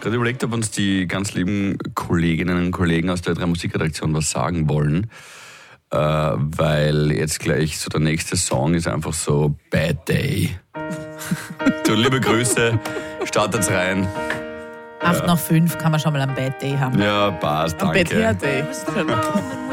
gerade überlegt, ob uns die ganz lieben Kolleginnen und Kollegen aus der 3 Musikredaktion was sagen wollen. Weil jetzt gleich so der nächste Song ist einfach so Bad Day. Du, liebe Grüße, startet's rein. 8 nach 5 kann man schon mal einen Bad Day haben. Ja, passt, danke. Ein Bad Hair Day.